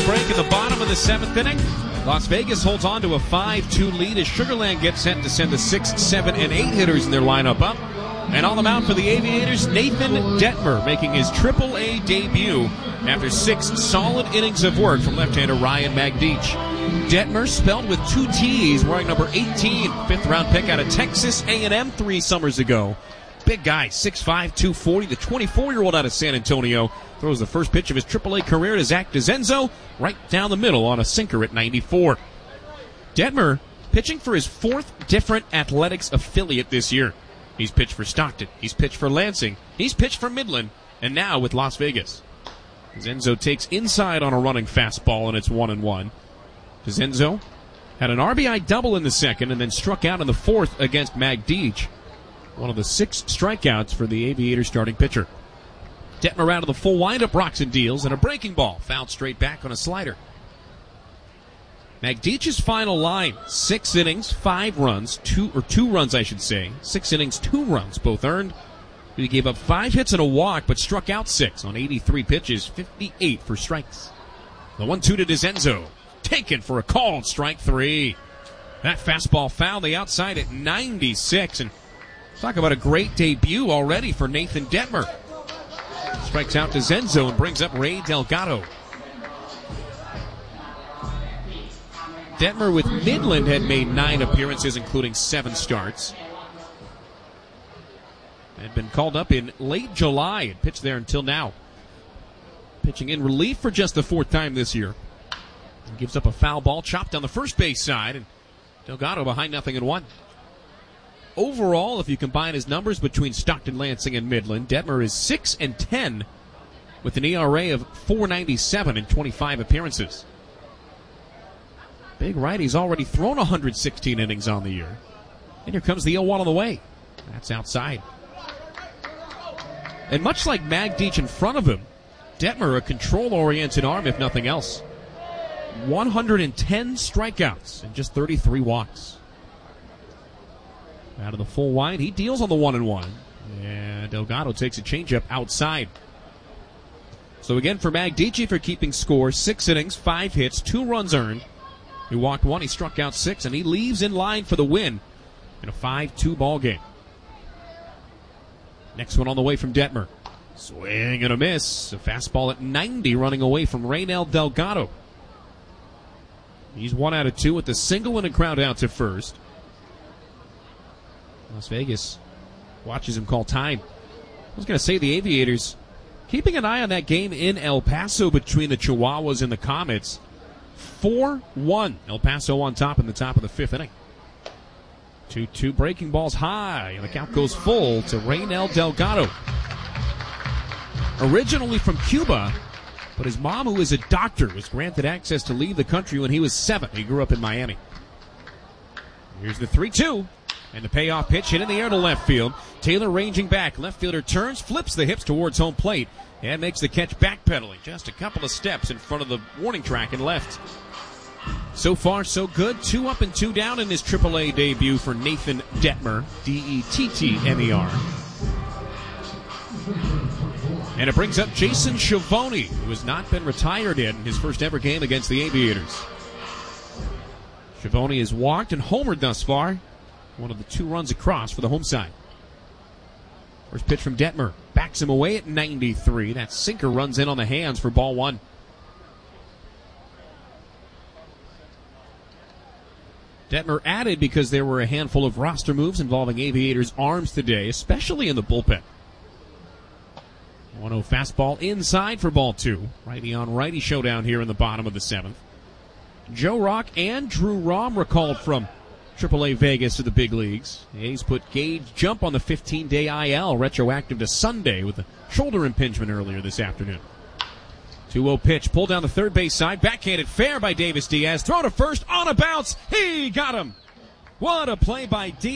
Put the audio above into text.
break in the bottom of the 7th inning. Las Vegas holds on to a 5-2 lead as Sugar Land gets set to send the 6, 7, and 8 hitters in their lineup up. And on the mound for the Aviators, Nathan Detmer making his AAA debut after 6 solid innings of work from left-hander Ryan Magdic. Detmer, spelled with 2 T's, wearing number 18, 5th-round pick out of Texas A&M 3 summers ago. Big guy, 6'5", 240, the 24-year-old out of San Antonio, throws the first pitch of his AAA career to Zach DeZenzo right down the middle on a sinker at 94. Detmer pitching for his 4th different athletics affiliate this year. He's pitched for Stockton, he's pitched for Lansing, he's pitched for Midland, and now with Las Vegas. DeZenzo takes inside on a running fastball, and it's 1-1. DeZenzo had an RBI double in the 2nd and then struck out in the 4th against Magdic. One of the 6 strikeouts for the Aviators starting pitcher. Detmer out of the full windup, rocks and deals, and a breaking ball fouled straight back on a slider. Magdic's final line, 6 innings, 5 runs, 2 runs I should say. 6 innings, 2 runs, both earned. He gave up 5 hits and a walk, but struck out 6 on 83 pitches, 58 for strikes. The 1-2 to DeZenzo, taken for a called strike 3. That fastball fouled the outside at 96, and talk about a great debut already for Nathan Detmer. Strikes out DeZenzo and brings up Ray Delgado. Detmer with Midland had made 9 appearances, including 7 starts. Had been called up in late July and pitched there until now. Pitching in relief for just the 4th time this year. He gives up a foul ball chopped on the first base side, and Delgado behind 0-1. Overall, if you combine his numbers between Stockton, Lansing, and Midland, Detmer is 6-10 with an ERA of .497 in 25 appearances. Big righty's already thrown 116 innings on the year. And here comes the 0-1 on the way. That's outside. And much like Magdic in front of him, Detmer, a control-oriented arm if nothing else. 110 strikeouts and just 33 walks. Out of the full wind, he deals on the 1-1. And Delgado takes a changeup outside. So again for Magdic for keeping score, 6 innings, 5 hits, 2 runs earned. He walked 1, he struck out 6, and he leaves in line for the win in a 5-2 ball game. Next one on the way from Detmer. Swing and a miss. A fastball at 90 running away from Raynel Delgado. He's 1 out of 2 with the single and a ground out to first. Las Vegas watches him call time. I was going to say the Aviators keeping an eye on that game in El Paso between the Chihuahuas and the Comets. 4-1. El Paso on top in the top of the 5th inning. 2-2 breaking balls high, and the count goes full to Raynel Delgado. Originally from Cuba, but his mom, who is a doctor, was granted access to leave the country when he was 7. He grew up in Miami. Here's the 3-2. And the payoff pitch hit in the air to left field. Taylor ranging back. Left fielder turns, flips the hips towards home plate, and makes the catch backpedaling. Just a couple of steps in front of the warning track and left. So far, so good. 2 up and 2 down in his AAA debut for Nathan Detmer. Dettmer. And it brings up Jason Schiavone, who has not been retired yet in his first ever game against the Aviators. Schiavone has walked and homered thus far. One of the 2 runs across for the home side. First pitch from Detmer. Backs him away at 93. That sinker runs in on the hands for ball 1. Detmer added because there were a handful of roster moves involving Aviators' arms today, especially in the bullpen. 1-0 fastball inside for ball 2. Righty on righty showdown here in the bottom of the 7th. Joe Rock and Drew Rahm recalled from AAA Vegas to the big leagues. The A's put Gage Jump on the 15-day IL, retroactive to Sunday, with a shoulder impingement earlier this afternoon. 2-0 pitch, pulled down the third base side, backhanded fair by Davis Diaz, throw to first, on a bounce, he got him! What a play by Diaz.